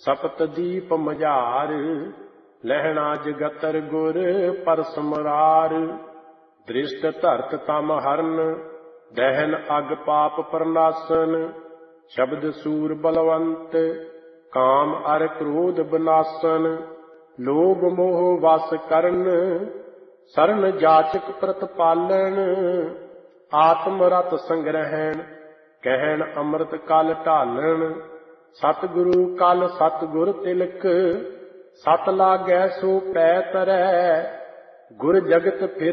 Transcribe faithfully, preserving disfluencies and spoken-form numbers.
ਸਪਤ ਦੀਪ ਮਝਾਰ, ਲਹਿਣਾ ਜਗਤਰ ਗੁਰ ਪਰਸ ਮੁਰਾਰ। ਦ੍ਰਿਸ਼ਟ ਧਰਤ ਤਮ ਹਰਨ, ਦਹਿਨ ਅਗ ਪਾਪ ਪ੍ਰਨਾਸਨ। ਸ਼ਬਦ ਸੂਰ ਬਲਵੰਤ, ਕਾਮ ਅਰ ਕ੍ਰੋਧ ਬਨਾਸਨ। ਲੋਭ ਮੋਹ ਵਸ ਕਰਨ, ਸਰਨ ਜਾਚਕ ਪ੍ਰਤਪਾਲਨ। ਆਤਮ ਰਤ ਸੰਗ੍ਰਹਿਣ, ਕਹਿਣ ਅੰਮ੍ਰਿਤ ਕਲ ਢਾਲਣ। ਸਤਿਗੁਰੂ ਕਲ ਸਤਿਗੁਰ ਤਿਲਕ, ਸਤ ਲਾਗੈ ਸੋ ਪੈ ਤਰੈ। ਗੁਰ ਜਗਤ ਫਿਰ